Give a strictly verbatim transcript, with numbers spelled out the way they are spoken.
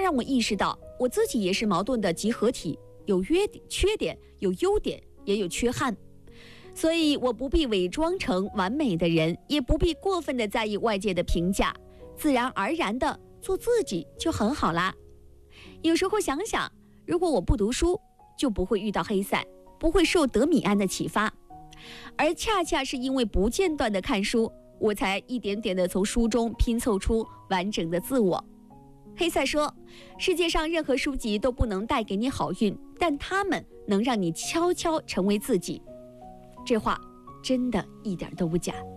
让我意识到我自己也是矛盾的集合体，有约缺点，有优点，也有缺憾。所以我不必伪装成完美的人，也不必过分的在意外界的评价，自然而然的做自己就很好啦。有时候想想，如果我不读书，就不会遇到黑塞，不会受德米安的启发，而恰恰是因为不间断的看书，我才一点点的从书中拼凑出完整的自我。黑塞说，世界上任何书籍都不能带给你好运，但它们能让你悄悄成为自己。这话真的一点都不假。